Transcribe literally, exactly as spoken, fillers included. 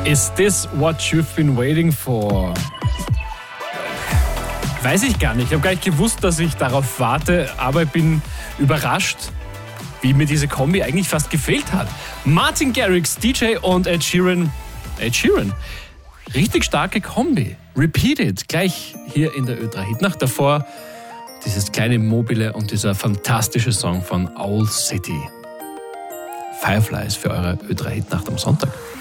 Is this what you've been waiting for? Weiß ich gar nicht. Ich habe gar nicht gewusst, dass ich darauf warte, aber ich bin überrascht, wie mir diese Kombi eigentlich fast gefehlt hat. Martin Garrix, D J und Ed Sheeran. Ed Sheeran. Richtig starke Kombi. Repeat It. Gleich hier in der Ö drei Hitnacht. Davor dieses kleine Mobile und dieser fantastische Song von Owl City. Fireflies für eure Ö drei Hitnacht am Sonntag.